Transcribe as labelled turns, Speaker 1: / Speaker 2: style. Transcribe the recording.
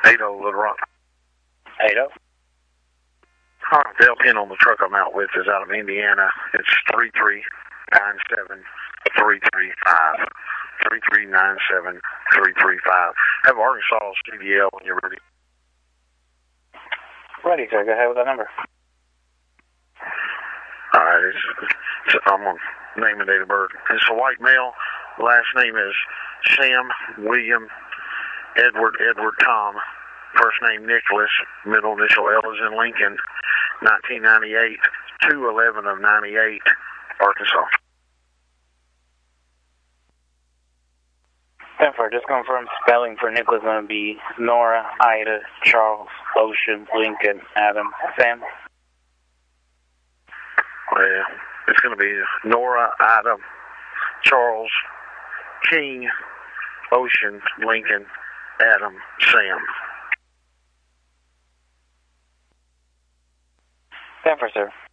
Speaker 1: Ado, Little Rock.
Speaker 2: Ado.
Speaker 1: All right, the LPN on the truck I'm out with is out of Indiana. It's 3397-335. 3397-335. Have Arkansas CDL when you're ready.
Speaker 2: Ready, sir. Go ahead with that number.
Speaker 1: All right, I'm going to name and date of birth. It's a white male. Last name is Sam William Edward Tom. First name Nicholas. Middle initial L is in Lincoln. 1998, 2/11 of 98, Arkansas.
Speaker 2: Denver, just confirm spelling for Nicholas going to be Nora, Ida, Charles, Ocean, Lincoln, Adam, Sam.
Speaker 1: Yeah, it's going to be Nora, Ida, Charles, King, Ocean, Lincoln, Adam, Sam.
Speaker 2: Denver, sir.